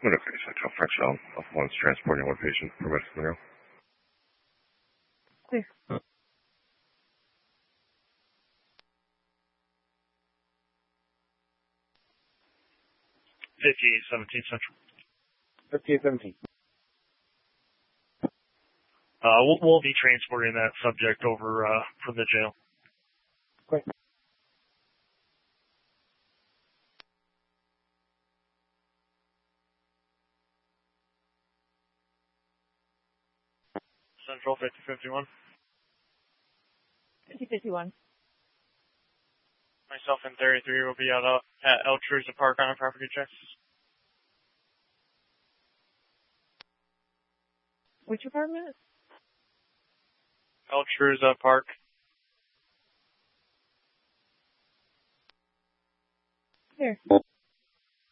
What if they Central French of one's transporting one patient for medicine now? Clear. 5817 Central. 5817. We'll be transporting that subject over from the jail. Okay. Central 5051. 5051. Myself and 33 will be out at El Truza Park on a property check. Which apartment? El Truza Park. Here.